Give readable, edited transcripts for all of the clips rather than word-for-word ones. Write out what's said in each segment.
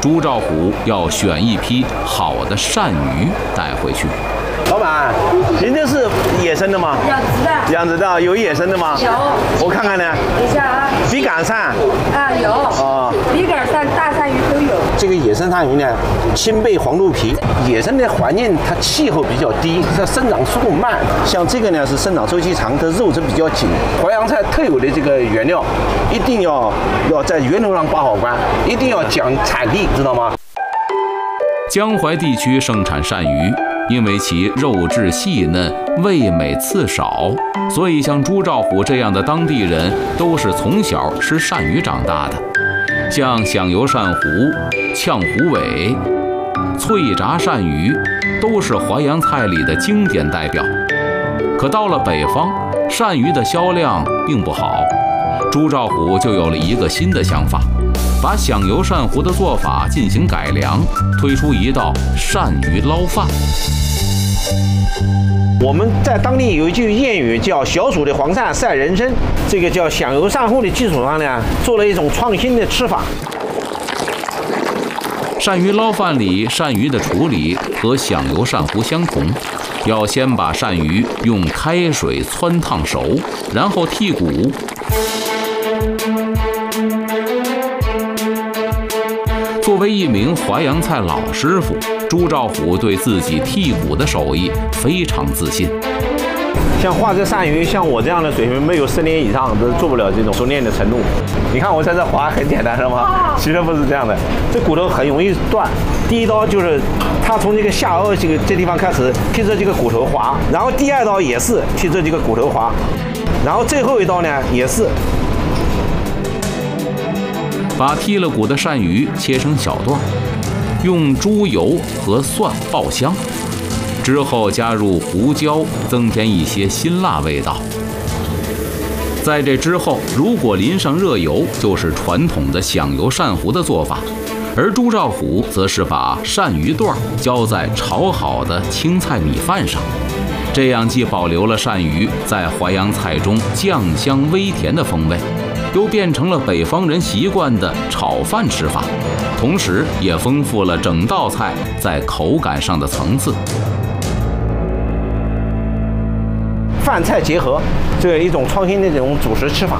朱兆虎要选一批好的鳝鱼带回去。 老板，您这是野生的吗？ 养殖的。 养殖的，有野生的吗？ 有。 我看看呢。 等一下啊。 笔杆鳝。 啊，有。 哦。 笔杆鳝、大鳝鱼都有。 这个野生鳝鱼呢，青背黄肚皮。野生的环境它气候比较低，它生长速度慢。像这个呢是生长周期长，它肉质比较紧。淮扬菜特有的这个原料，一定要在源头上把好关，一定要讲产地，知道吗？ 江淮地区盛产鳝鱼。因为其肉质细嫩、味美刺少，所以像朱兆虎这样的当地人都是从小吃鳝鱼长大的。像响油鳝糊、炝虎尾、脆炸鳝鱼，都是淮扬菜里的经典代表。可到了北方，鳝鱼的销量并不好，朱兆虎就有了一个新的想法。把响油鳝糊的做法进行改良，推出一道鳝鱼捞饭。 我们在当地有一句谚语叫"小煮的黄鳝赛人参"，这个叫响油鳝糊的基础上呢，做了一种创新的吃法。 鳝鱼捞饭里，鳝鱼的处理和响油鳝糊相同，要先把鳝鱼用开水汆烫熟，然后剔骨。作为一名淮扬菜老师傅，朱兆虎对自己剔骨的手艺非常自信。 像画这鳝鱼，像我这样的水平，没有10年以上都做不了这种熟练的程度。你看我在这划很简单，是吗？其实不是这样的，这骨头很容易断。第一刀就是它从这个下颚这地方开始剔着这个骨头划，然后第二刀也是剔着这个骨头划，然后最后一刀呢也是。 把剔了骨的鳝鱼切成小段，用猪油和蒜爆香，之后加入胡椒，增添一些辛辣味道。在这之后，如果淋上热油，就是传统的响油鳝糊的做法。而朱兆虎则是把鳝鱼段浇在炒好的青菜米饭上，这样既保留了鳝鱼在淮扬菜中酱香微甜的风味，又变成了北方人习惯的炒饭吃法，同时也丰富了整道菜在口感上的层次。 饭菜结合，这一种创新的这种主食吃法。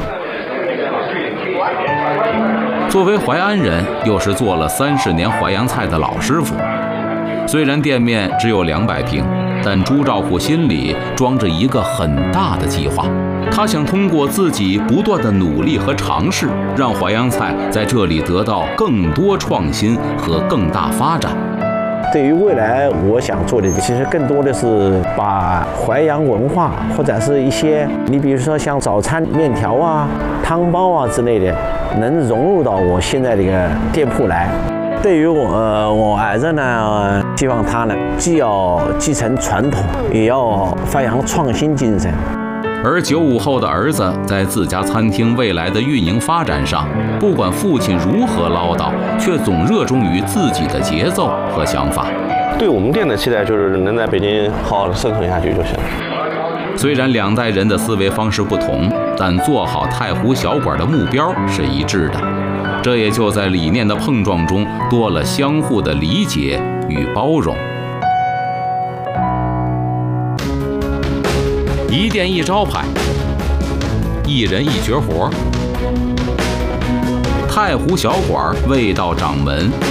作为淮安人，又是做了30年淮扬菜的老师傅，虽然店面只有200平，但朱兆虎心里装着一个很大的计划。他想通过自己不断的努力和尝试，让淮扬菜在这里得到更多创新和更大发展。 对于未来，我想做的其实更多的是把淮扬文化，或者是一些你比如说像早餐面条啊、汤包啊之类的，能融入到我现在这个店铺来。对于我儿子呢，希望他呢既要继承传统，也要发扬创新精神。 而95后的儿子在自家餐厅未来的运营发展上，不管父亲如何唠叨，却总热衷于自己的节奏和想法。 对我们店的期待就是能在北京好好的生存下去就行。 虽然2代人的思维方式不同，但做好太湖小馆的目标是一致的。这也就在理念的碰撞中多了相互的理解与包容。一店一招牌，一人一绝活。太湖小馆味道掌门